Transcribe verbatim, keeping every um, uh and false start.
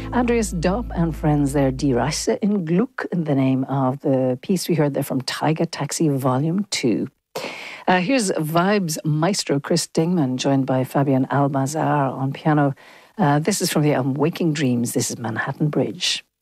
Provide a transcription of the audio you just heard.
Andreas Dopp and friends there, Die Reise in Gluck, in the name of the piece we heard there from Tiger Taxi Volume two. Uh, here's Vibes maestro Chris Dingman, joined by Fabian Almazar on piano. Uh, this is from the album Waking Dreams. This is Manhattan Bridge.